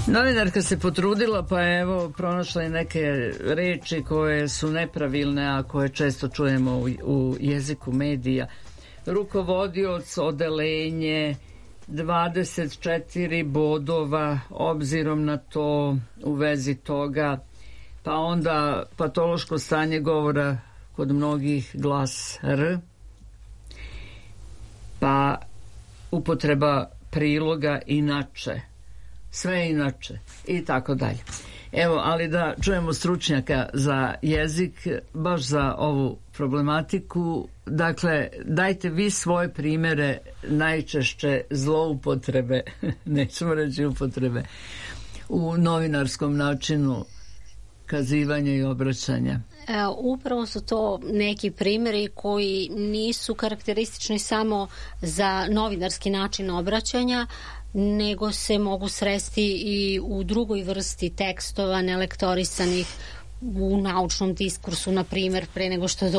Novinarka se potrudila, pa evo pronašla je neke reči koje su nepravilne, a koje često čujemo u jeziku medija. Rukovodioc, odelenje, 24 bodova obzirom na to, u vezi toga, pa onda patološko stanje govora kod mnogih glas R, pa upotreba priloga inače, sve inače i tako dalje. Evo, ali da čujemo stručnjaka za jezik, baš za ovu problematiku. Dakle, dajte vi svoje primere najčešće zloupotrebe, nećemo reći upotrebe, u novinarskom načinu kazivanja i obraćanja. Upravo su to neki primjeri koji nisu karakteristični samo za novinarski način obraćanja, nego se mogu sresti i u drugoj vrsti tekstova nelektorisanih u naučnom diskursu, na primjer, pre nego što